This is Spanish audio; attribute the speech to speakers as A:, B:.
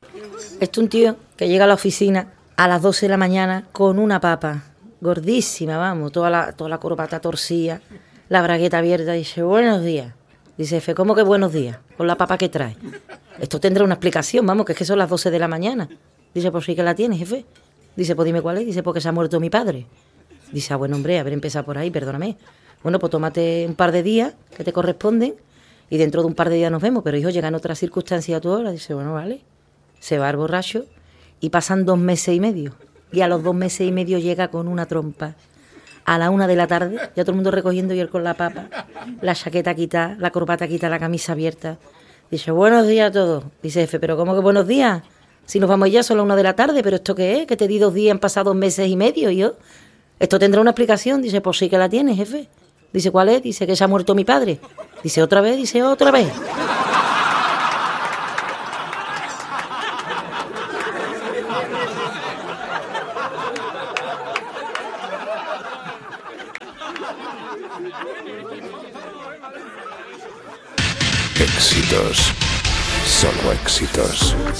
A: Esto es un tío que llega a la oficina a las 12 de la mañana con una papa gordísima, vamos, toda la corbata torcida, la bragueta abierta, y dice, buenos días. Dice, jefe, ¿cómo que buenos días? Con la papa que trae. Esto tendrá una explicación, vamos, que es que son las 12 de la mañana. Dice, pues sí que la tiene, jefe. Dice, pues dime cuál es. Dice, porque se ha muerto mi padre. Dice, bueno, hombre, haber empezado por ahí, perdóname. Bueno, pues tómate un par de días que te corresponden y dentro de un par de días nos vemos, pero hijo, llegan otras circunstancias a tu hora. Dice, bueno, vale. Se va al borracho y pasan 2 meses y medio. Y a los 2 meses y medio llega con una trompa. A la 1 de la tarde, ya todo el mundo recogiendo y él con la papa, la chaqueta quitada, la corbata quitada, la camisa abierta. Dice, buenos días a todos. Dice, jefe, ¿pero cómo que buenos días? Si nos vamos ya, son las 1 de la tarde, ¿pero esto qué es? Que te di 2 días, han pasado 2 meses y medio, y yo. Esto tendrá una explicación. Dice, pues sí que la tiene, jefe. Dice, ¿cuál es? Dice, que se ha muerto mi padre. Dice, ¿otra vez? Dice, otra vez.
B: Éxitos, solo éxitos.